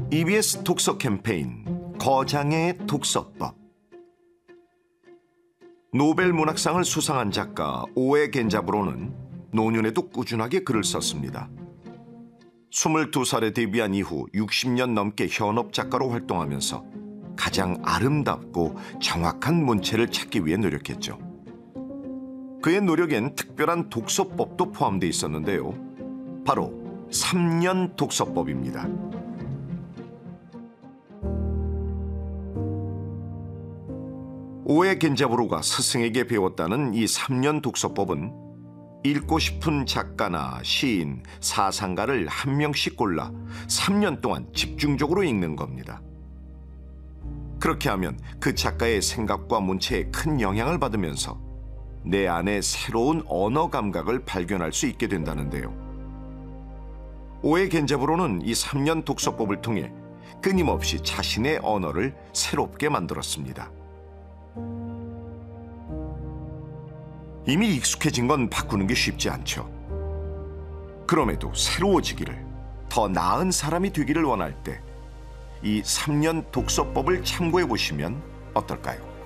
EBS 독서 캠페인 거장의 독서법. 노벨 문학상을 수상한 작가 오에 겐자부로는 노년에도 꾸준하게 글을 썼습니다. 22살에 데뷔한 이후 60년 넘게 현업 작가로 활동하면서 가장 아름답고 정확한 문체를 찾기 위해 노력했죠. 그의 노력엔 특별한 독서법도 포함되어 있었는데요. 바로 3년 독서법입니다. 오에 겐자부로가 스승에게 배웠다는 이 3년 독서법은 읽고 싶은 작가나 시인, 사상가를 한 명씩 골라 3년 동안 집중적으로 읽는 겁니다. 그렇게 하면 그 작가의 생각과 문체에 큰 영향을 받으면서 내 안에 새로운 언어 감각을 발견할 수 있게 된다는데요. 오에 겐자부로는 이 3년 독서법을 통해 끊임없이 자신의 언어를 새롭게 만들었습니다. 이미 익숙해진 건 바꾸는 게 쉽지 않죠. 그럼에도 새로워지기를, 더 나은 사람이 되기를 원할 때 이 3년 독서법을 참고해 보시면 어떨까요?